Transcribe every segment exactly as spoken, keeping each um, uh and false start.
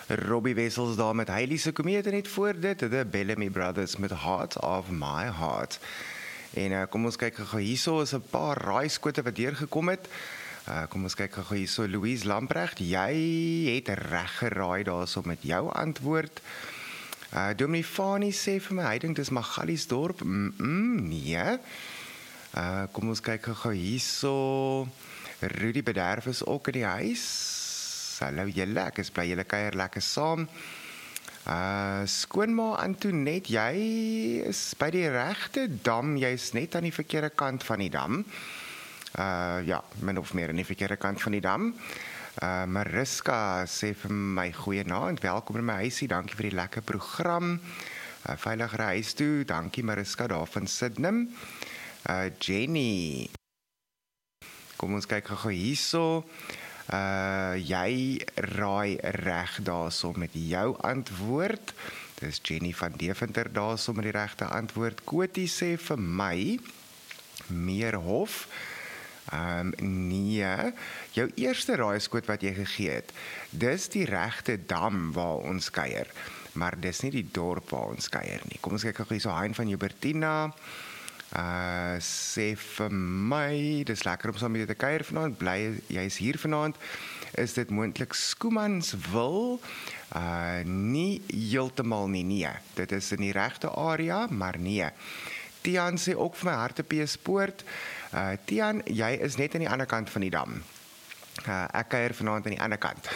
Robbie Wessels daar met Hailey se komete net voor dit, The Bellamy Brothers met Heart of My Heart. En uh, kom ons kyk gou hierso is 'n paar raaiskote wat deurgekom het. Uh, kom ons kyk gou hierso Louise Lamprecht, jy het reg geraai daarso met jou antwoord. Uh, Dominee Fani sê vir my, hy dink dis Magaliesdorp. Mm -mm, nee. Uh, kom ons kyk gou hierso. Rudy Bederf is ook in die huis. Hallo julle, ek is bly julle kuier lekker saam. Uh, skoonma Antoinette, jy is by die regte dam, jy is net aan die verkeerde kant van die dam. Uh, ja, min of meer aan die verkeerde kant van die dam. Uh, Mariska sê vir my goeienaand, welkom in my huisie, dankie vir die lekker program. Uh, veilig reis toe, dankie Mariska daar van Sydney. Uh, Jenny, kom ons kyk gou hierso. Uh, jy raai reg daarso met jou antwoord. Dis Jenny van Deventer daarso met die regte antwoord. Koti sê vir my Meerhof. Um, nee, jou eerste raaiskoot wat jy gegee het, dis die regte dam waar ons kuier, maar dis nie die dorp waar ons kuier nie. Kom ons kyk gou hierso, Hein van Joubertina. Uh, sê vir my, dis lekker om saam met jou te kuier vanaand, bly jy is hier vanaand, is dit moontlik Schoemansville? Uh, nie heeltemal nie, nee, dit is in die regte area, maar nee. Tian sê ook vir my Hartbeespoort, uh, Tian, jy is net aan die ander kant van die dam. Uh, ek kuier vanaand aan die ander kant.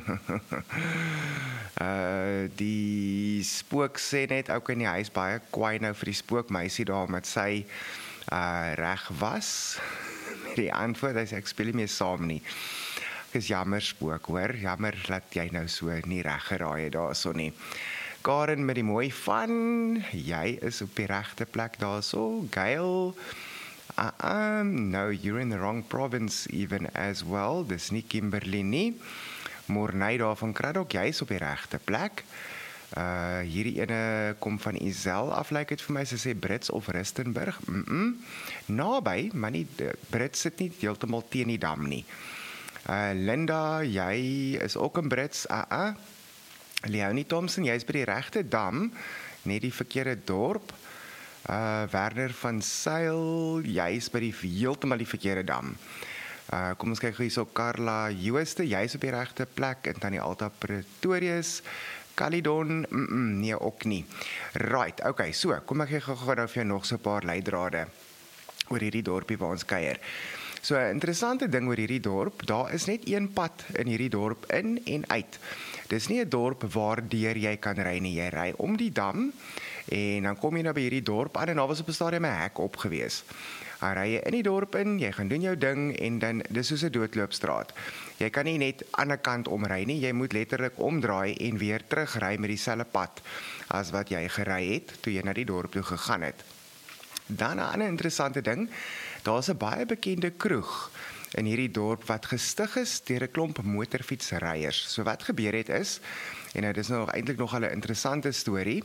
uh, die spook sê net, ook in die huis baie kwaai nou vir die spookmeisie daar, met sy uh, reg was. Met die antwoord, hy sê, ek speel nie meer saam nie. Ek is jammer spook hoor, jammer dat jy nou so nie reg geraai het daar so nie. Karen met die mooi van, jy is op die regte plek daar so. Gail, Uh, um, no, you're in the wrong province even as well. Dis nie Kimberley nie. Morney daar van Kraddock, jy is op die regte plek. Uh, hierdie ene kom van Isel af, lyk het vir my, sy sê Brits of Rustenburg. Mm -mm. Naby, maar nie, Brits sit nie heeltemal teen die dam nie. Uh, Linda, jy is ook in Brits. Uh -uh. Leonie Thompson, jy is by die regte dam, net die verkeerde dorp. Uh, Werner van Sail, jy is by die heeltemal die verkeerde dam. Uh, kom ons kyk hierso, Carla Jooste, jy is op die regte plek, en Tannie Alta Pretorius, Calydon, mm -mm, nee ook nie. Right, okay, so, kom ek gee gou nou vir jou nog so 'n paar leidrade oor hierdie dorpie waar ons kuier. So, 'n interessante ding oor hierdie dorp, daar is net een pad in hierdie dorp in en uit. Dis nie 'n dorp waardeur jy kan ry nie, jy ry om die dam, en dan kom jy nou by hierdie dorp aan, en daar was op 'n stadium 'n hek op gewees. Dan ry jy in die dorp in, jy gaan doen jou ding, en dan, dis soos 'n doodloopstraat. Jy kan nie net aan die kant omry nie, jy moet letterlik omdraai en weer terugry met dieselfde pad as wat jy gery het, toe jy na die dorp toe gegaan het. Dan 'n ander interessante ding, daar's 'n baie bekende kroeg in hierdie dorp wat gestig is deur 'n klomp motorfietsryers. So wat gebeur het is, en dit is nou eintlik nog 'n interessante storie,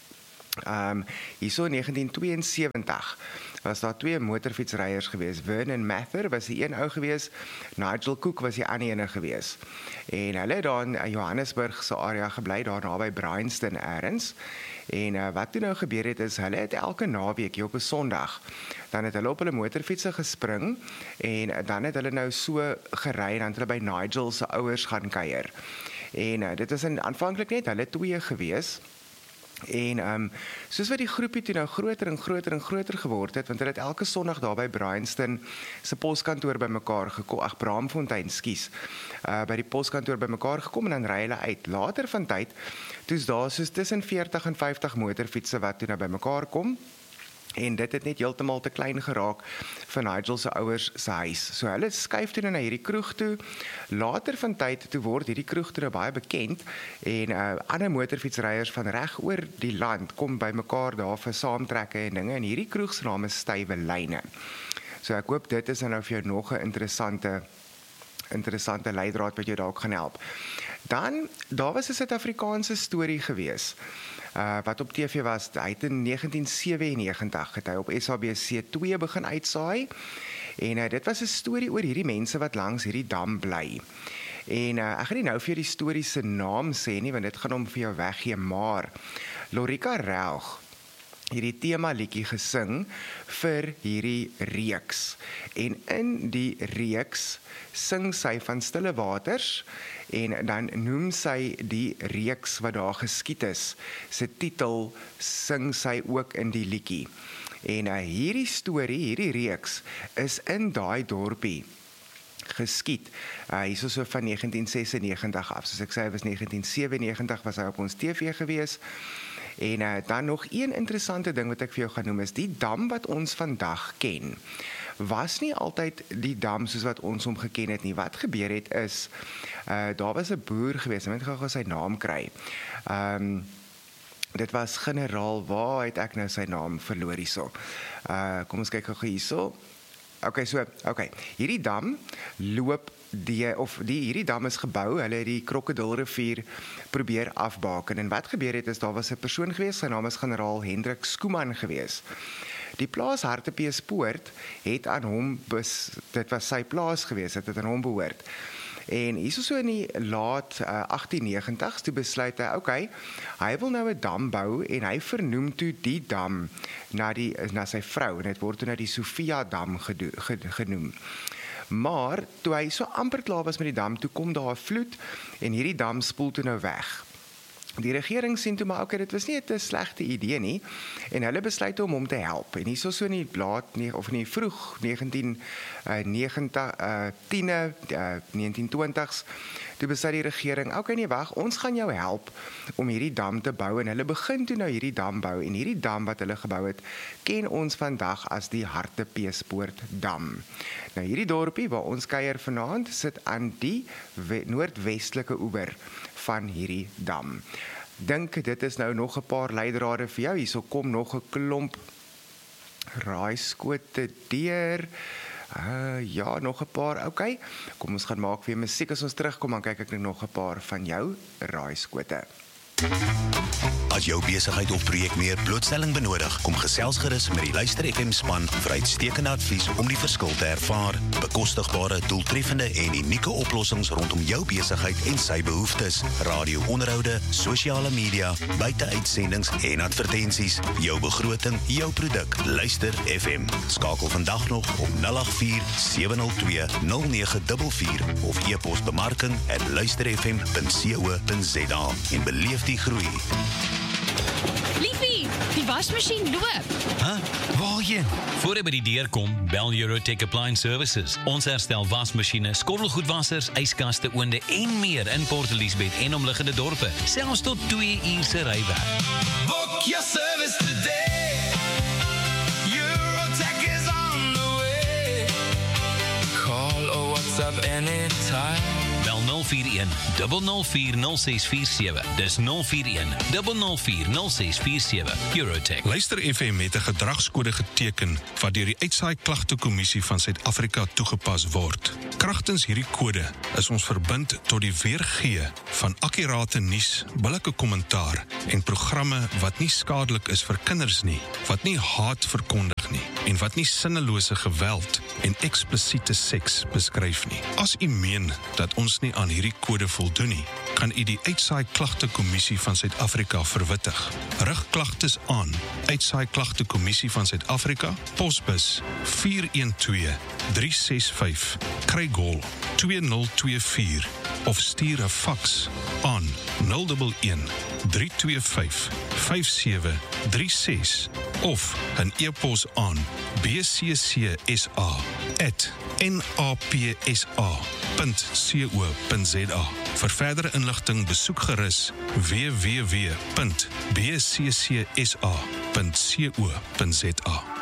Um, hierso in negentien tweeënsewentig was daar twee motorfietsryers gewees. Vernon Mather was die een ou gewees, Nigel Cook was die ander ene gewees. En hulle het daar in Johannesburg se area gebly, daar naby Bryanston ergens. En uh, wat toe nou gebeur het is, hulle het elke naweek hier op 'n Sondag, dan het hulle op hulle motorfietsse gespring, en uh, dan het hulle nou so gery, en dan het hulle by Nigel se ouers gaan kuier. En uh, dit was aanvanklik net hulle twee gewees. En um, soos wat die groepie toe nou groter en groter en groter geword het, want hulle het elke Sondag daar by Bryanston se poskantoor bymekaar gekom, ag Braamfontein, skus, uh, by die poskantoor bymekaar gekom, en dan ry hulle uit. Later van tyd, toe's daar soos tussen veertig en vyftig motorfietsse wat toe nou bymekaar kom, en dit het net heeltemal te klein geraak vir Nigel se ouers se huis. So hulle skuif toe na hierdie kroeg toe. Later van tyd toe word hierdie kroeg toe baie bekend, en uh, ander motorfietsryers van reg oor die land kom bymekaar daar vir saamtrekke en dinge, en hierdie kroeg se naam is Stywe Lyne. So ek hoop dit is nou vir jou nog 'n interessante interessante leidraad wat jou dalk gaan help. Dan, daar was 'n Suid-Afrikaanse storie gewees, uh, wat op T V was. Hy het in negentien sewennegentig het hy op S A B C twee begin uitsaai, en uh, dit was 'n storie oor hierdie mense wat langs hierdie dam bly. En uh, ek gaan nie nou vir jou die storie se naam sê nie, want dit gaan hom vir jou weggee, maar Lorika Raug hierdie tema liedjie gesing vir hierdie reeks. En in die reeks sing sy van Stille Waters en dan noem sy die reeks wat daar geskied is. Sy titel sing sy ook in die liedjie. En uh, hierdie storie, hierdie reeks is in daai dorpie geskied. Uh, hier is so van negentien sesennegentig af. Soos ek sê, was negentien sewennegentig was hy op ons T V gewees. En uh, dan nog een interessante ding wat ek vir jou gaan noem is die dam wat ons vandag ken. Was nie altyd die dam soos wat ons hom geken het nie. Wat gebeur het is, uh, daar was 'n boer gewees, ek moet gou-gou sy naam kry. Ehm um, Dit was generaal, waar het ek nou sy naam verloor hierso? Uh, kom ons kyk gou hierso. Okay, so, okay. Hierdie dam loop die of die hierdie dam is gebou, hulle het die Krokodilrivier probeer afbaken. En wat gebeur het is daar was 'n persoon gewees, sy naam is generaal Hendrik Skooman gewees. Die plaas Hartbeespoort het aan hom bes, dit was sy plaas gewees, dit het aan hom behoort. En hier so in die laat uh, agtien negentig toe besluit hy, okay, hy wil nou 'n dam bou en hy vernoem toe die dam na die na sy vrou en dit word toe nou die Sofia dam gedo, genoem. Maar toe hy so amper klaar was met die dam, toe kom daar 'n vloed en hierdie dam spoel toe nou weg. Die regering sien toe maar, okay, dit was nie 'n slegte idee nie, en hulle besluit om hom te help. En hier so so in die laat, of in die vroeg negentien negentig, uh, tiene, uh, negentien twintigs, toe besluit die regering, okay nee, wag, ons gaan jou help om hierdie dam te bou, en hulle begin toe nou hierdie dam bou, en hierdie dam wat hulle gebou het, ken ons vandag as die Hartbeespoort dam. Nou hierdie dorpie waar ons kuier vanaand, sit aan die noordwestelike oewer van hierdie dam. Dink dit is nou nog 'n paar leidrade vir jou, hierso kom nog 'n klomp raaiskote deur. Uh, ja, nog 'n paar, okay. Kom ons gaan maak weer musiek as ons terugkom, dan kyk ek nog 'n paar van jou raaiskote. As jou besigheid of projek meer blootstelling benodig, kom gesels gerus met die Luister F M span vir uitstekende advies om die verskil te ervaar. Bekostigbare, doeltreffende en unieke oplossings rondom jou besigheid en sy behoeftes. Radio-onderhoude, sosiale media, buiteuitsendings en advertensies. Jou begroting, jou produk. Luister F M. Skakel vandag nog op nul agt vier sewe nul twee nul nege vier vier of e-pos bemarking at luisterfm punt co punt za en beleef die groei. Liefie, die wasmasjien loop. Huh? Waarheen? Voor jy by die deur kom, bel Eurotech Appliance Services. Ons herstel wasmasjiene, skottelgoedwassers, yskaste, oonde en meer in Port Elizabeth en omliggende dorpe. Selfs tot twee uur se rywerk. Book your service today. Eurotech is on the way. Call or WhatsApp anytime. Bel nul vier een nul nul vier nul ses vier sewe. Dis nul vier een nul nul vier nul ses vier sewe. Eurotech. Luister F M het 'n gedragskode geteken wat deur die Uitsaai Klagtekommissie van Suid-Afrika toegepas word. Kragtens hierdie kode is ons verbind tot die weergee van akkurate nuus, billike kommentaar en programme wat nie skadelik is vir kinders nie, wat nie haat verkondig nie en wat nie sinnelose geweld en eksplisiete seks beskryf nie. As u meen dat ons nie aan hierdie kode voldoen nie, kan u die Uitsaai Klagtekommissie van Suid-Afrika verwittig. Rig klagtes aan Uitsaai Klagtekommissie van Suid-Afrika, posbus vier een twee drie ses vyf, Craig Hall twee nul twee vier of stuur 'n fax aan nul een een drie twee vyf vyf sewe drie ses of 'n e-pos aan b c c s a at n a p s a punt co punt za. Vir verdere inligting besoek gerus w w w punt b c c s a punt co punt za.